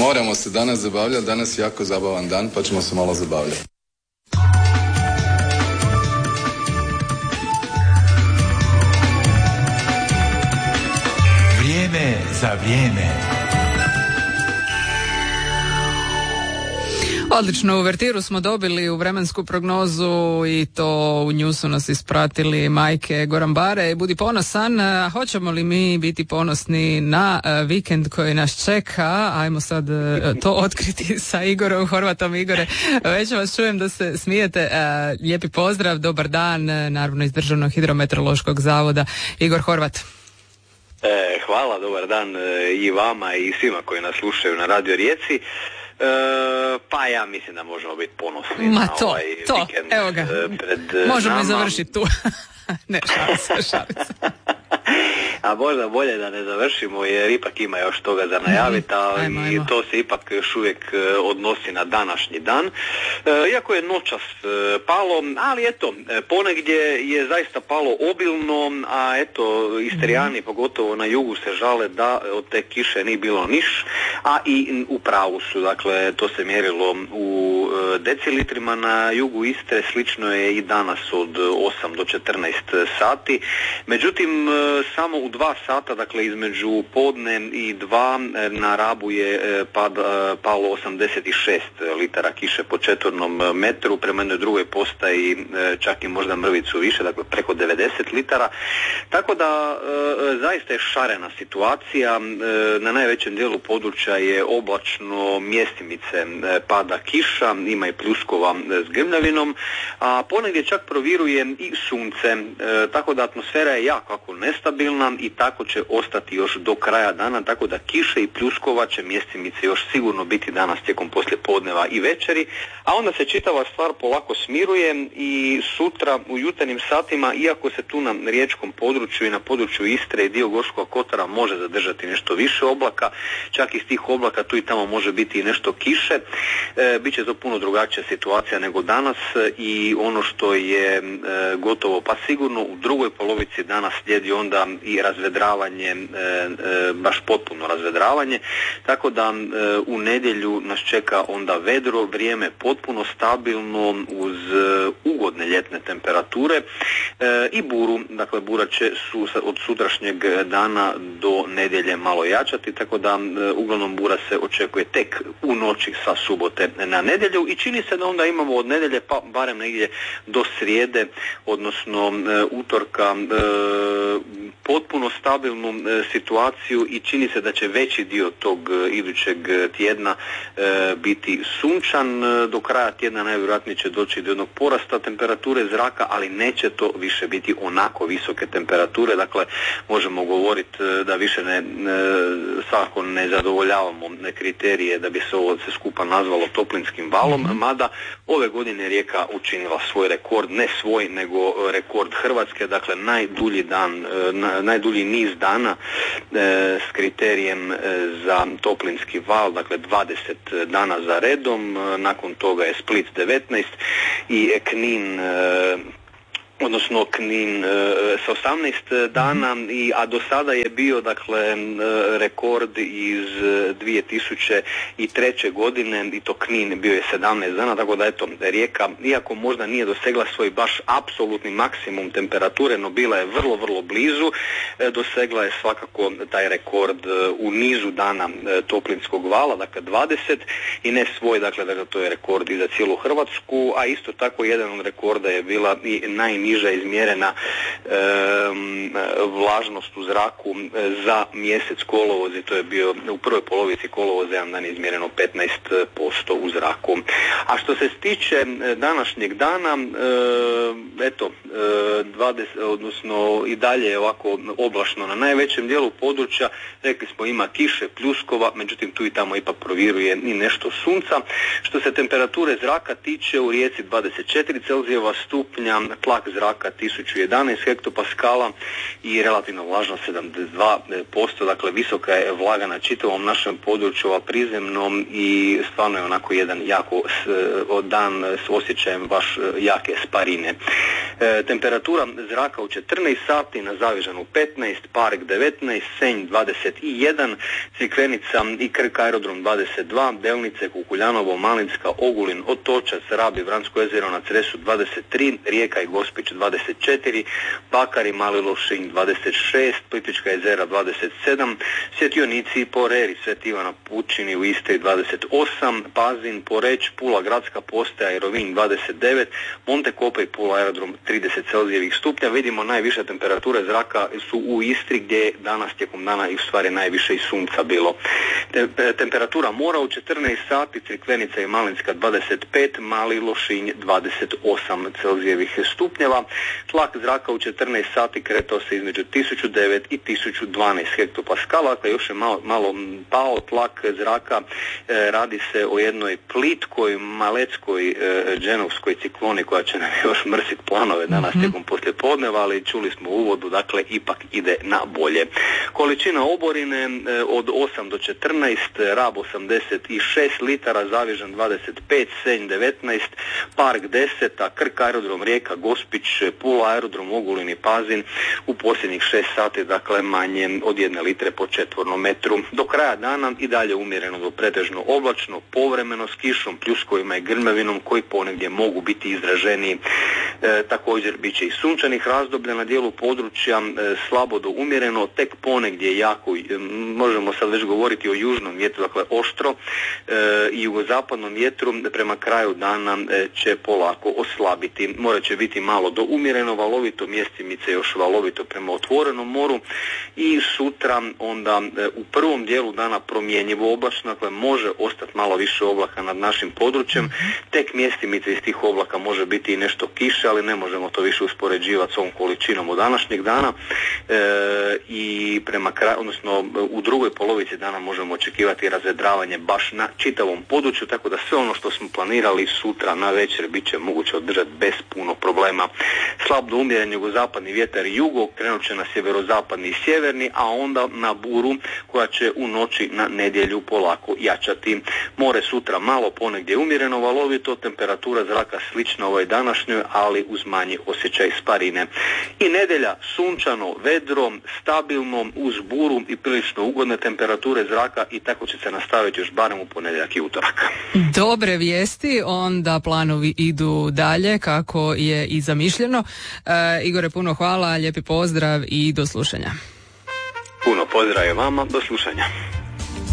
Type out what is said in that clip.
Moramo se danas zabavljati, danas je jako zabavan dan, pa ćemo se malo zabavljati. Vrijeme za vrijeme. Odličnu uvertiru smo dobili u vremensku prognozu i to u nju su nas ispratili majke Goran Bare. Budi ponosan, hoćemo li mi biti ponosni na vikend koji nas čeka? Ajmo sad to otkriti sa Igorom Horvatom. Igore, već vas čujem da se smijete. Lijepi pozdrav, dobar dan, naravno iz Državnog hidrometeorološkog zavoda. Igor Horvat. Hvala, dobar dan i vama i svima koji nas slušaju na Radio Rijeci. Pa ja mislim da možemo biti ponosni na ovaj vikend. Evo ga, možemo i završiti tu. Ne, šalim se. A možda bolje da ne završimo jer ipak ima još toga za najaviti, ali to se ipak još uvijek odnosi na današnji dan. Iako je noćas palo, ali eto, ponegdje je zaista palo obilno, a eto, Istrijani pogotovo na jugu se žale da od te kiše nije bilo niš, a i u pravu su, dakle, to se mjerilo u decilitrima na jugu Istre, slično je i danas od 8 do 14 sati. Međutim, samo u 2 sata, dakle između podne i 2 na Rabu je palo 86 litara kiše po četvornom metru, prema jednoj drugoj postaji čak i možda mrvicu više, dakle preko 90 litara. Tako da zaista je šarena situacija, na najvećem dijelu područja je oblačno, mjestimice pada kiša, ima i pljuskova s grmljavinom, a ponegdje čak proviruje i sunce, tako da atmosfera je jako nestabilna i tako će ostati još do kraja dana, tako da kiše i pljuskova će mjestimice još sigurno biti danas tijekom poslijepodneva i večeri, a onda se čitava stvar polako smiruje i sutra u jutarnjim satima, iako se tu na riječkom području i na području Istre i dio Gorskog kotara može zadržati nešto više oblaka, čak iz tih oblaka tu i tamo može biti i nešto kiše, bit će to puno drugačija situacija nego danas i ono što je gotovo pa sigurno u drugoj polovici dana slijedi onda i razvedravanje, baš potpuno razvedravanje, tako da u nedjelju nas čeka onda vedro vrijeme, potpuno stabilno uz ugodne ljetne temperature i buru, dakle bura će od sutrašnjeg dana do nedjelje malo jačati, tako da uglavnom bura se očekuje tek u noći sa subote na nedjelju i čini se da onda imamo od nedjelje pa barem negdje do srijede, odnosno utorka, potpuno stabilnu situaciju i čini se da će veći dio tog idućeg tjedna biti sunčan. Do kraja tjedna najvjerojatnije će doći do jednog porasta temperature zraka, ali neće to više biti onako visoke temperature, dakle možemo govoriti da više svakako ne zadovoljavamo kriterije da bi se ovo sve skupa nazvalo toplinskim valom, mada ove godine Rijeka učinila svoj rekord, ne svoj nego rekord Hrvatske, dakle najdulji niz dana s kriterijem za toplinski val, dakle 20 dana za redom, nakon toga je Split 19 i Knin odnosno Knin sa 18 dana, a do sada je bio dakle rekord iz 2003. godine i to Knin bio je 17 dana, tako da eto Rijeka, iako možda nije dosegla svoj baš apsolutni maksimum temperature, no bila je vrlo blizu, dosegla je svakako taj rekord u nizu dana toplinskog vala, dakle 20 i ne svoj, dakle to je rekord i za cijelu Hrvatsku, a isto tako jedan od rekorda je bila i najniža izmjerena vlažnost u zraku za mjesec kolovoz i to je bio u prvoj polovici kolovoza jedan dan izmjereno 15% u zraku. A što se tiče današnjeg dana, eto 20, odnosno i dalje je ovako oblačno na najvećem dijelu područja, rekli smo ima kiše, pljuskova, međutim tu i tamo ipak proviruje i nešto sunca. Što se temperature zraka tiče, u Rijeci 24 Celzijeva stupnja, tlak zraka 1011 hektopaskala i relativna vlažnost 72%, dakle visoka je vlaga na čitavom našem području, a prizemnom i stvarno je onako jedan jako dan s osjećajem baš jake sparine. Temperatura zraka u 14 sati, na Zavižanu 15, Park 19, Senj 21, Crikvenica i Krk aerodrom 22, Delnice, Kukuljanovo, Malinska, Ogulin, Otočac, Rab i Vransko jezero na Cresu 23, Rijeka i Gospić 24, Bakar i Mali Lošinj 26, Plitvička jezera 27, Svjetionici i Poreri, Sveti Ivana Pučini u Istri 28, Pazin, Poreć, Pula gradska postaja i Rovinj 29, Monte Kope i Pula aerodrom 30 Celzijevih stupnja. Vidimo najviše temperature zraka su u Istri gdje je danas tijekom dana i u stvari najviše i sunca bilo. Temperatura mora u 14 sati, Crikvenica i Malinska 25, Mali Lošinj 28 Celzijevih stupnjeva. Tlak zraka u 14 sati kretao se između 1009 i 1012 hektopaskala, dakle još je malo pao tlak zraka. Radi se o jednoj plitkoj, maleckoj dženovskoj cikloni koja će nam još mrsiti planove danas tijekom poslijepodneva, ali čuli smo u uvodu, dakle ipak ide na bolje. Količina oborine od 8 do 14, Rab 86 litara, Zavižan 25, Senj 19, Park 10, a Krk aerodrom Rijeka, Gospić, Pula aerodrom Ogulin i Pazin u posljednjih 6 sati, dakle manje od 1 litre po četvornom metru. Do kraja dana i dalje umjereno do pretežno oblačno, povremeno s kišom, pljuskovima i grmljavinom koji ponegdje mogu biti izraženiji. Također bit će i sunčanih razdoblja na dijelu područja, slabo do umjereno, tek ponegdje jako, možemo sad već govoriti o južnom vjetru, dakle oštro, i jugozapadnom vjetru prema kraju dana će polako oslabiti. More će biti malo do umjereno valovito, mjestimice još valovito prema otvorenom moru i sutra onda u prvom dijelu dana promjenjivo oblačno, dakle može ostati malo više oblaka nad našim područjem, tek mjestimice iz tih oblaka može biti i nešto kiše, ali ne možemo to više uspoređivati s ovom količinom od današnjeg dana i prema kraju, odnosno u drugoj polovici dana možemo očekivati razvedravanje baš na čitavom području, tako da sve ono što smo planirali sutra na večer bit će moguće održati bez puno problema. Slab do umjeren jugozapadni vjetar i jugo krenut će na sjeverozapadni i sjeverni, a onda na buru koja će u noći na nedjelju polako jačati. More sutra malo ponegdje umjereno valovito, temperatura zraka slična ovoj današnjoj, ali uz manji osjećaj sparine. I nedjelja sunčano, vedro, stabilno, uz buru i prilično ugodne temperature zraka i tako će se nastaviti još barem u ponedjeljak i utorak. Dobre vijesti, onda planovi idu dalje kako je i zamišljeno. Igore, puno hvala, lijepi pozdrav i do slušanja. Puno pozdrav vama, do slušanja.